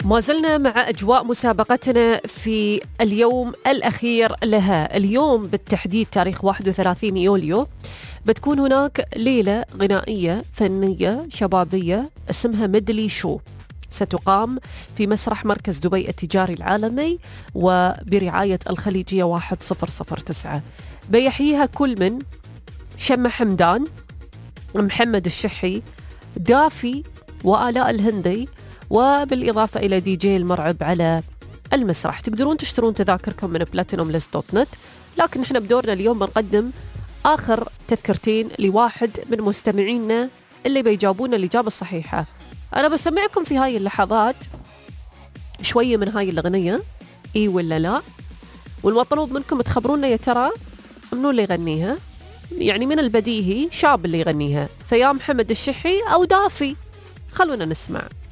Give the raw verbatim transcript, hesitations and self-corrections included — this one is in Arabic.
ما زلنا مع أجواء مسابقتنا في اليوم الأخير لها. اليوم بالتحديد تاريخ واحد وثلاثين يوليو بتكون هناك ليلة غنائية فنية شبابية اسمها ميدلي شو، ستقام في مسرح مركز دبي التجاري العالمي وبرعاية الخليجية واحد صفر صفر تسعة. بيحييها كل من شمة حمدان، محمد الشحي، دافي، وآلاء الهندي، وبالإضافة إلى دي جي المرعب على المسرح. تقدرون تشترون تذاكركم من بلاتينوم ليست دوت نت، لكن احنا بدورنا اليوم بنقدم آخر تذكرتين لواحد من مستمعينا اللي بيجاوبون الإجابة الصحيحة. أنا بسمعكم في هاي اللحظات شوية من هاي الأغنية، إي ولا لا، والمطلوب منكم تخبرونا يا ترى منو اللي يغنيها، يعني من البديهي شاب اللي يغنيها، فيا محمد الشحي أو دافي. خلونا نسمع.